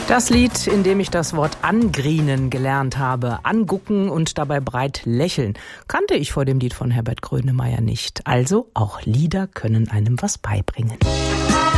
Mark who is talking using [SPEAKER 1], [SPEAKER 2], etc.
[SPEAKER 1] Das Lied, in dem ich das Wort angrienen gelernt habe, angucken und dabei breit lächeln, kannte ich vor dem Lied von Herbert Grönemeyer nicht. Also auch Lieder können einem was beibringen.